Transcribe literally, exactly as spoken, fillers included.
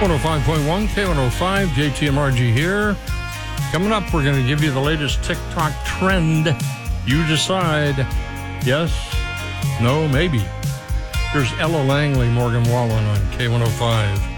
one oh five point one, K one oh five, J T M R G here. Coming up, we're going to give you the latest TikTok trend. You decide. Yes, no, maybe. Here's Ella Langley, Morgan Wallen on K one oh five.